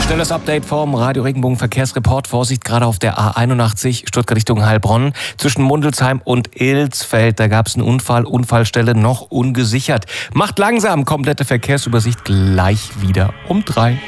Schnelles Update vom Radio Regenbogen Verkehrsreport. Vorsicht gerade auf der A81 Stuttgart Richtung Heilbronn. Zwischen Mundelsheim und Ilsfeld, da gab es einen Unfall. Unfallstelle noch ungesichert. Macht langsam, komplette Verkehrsübersicht gleich wieder um 3.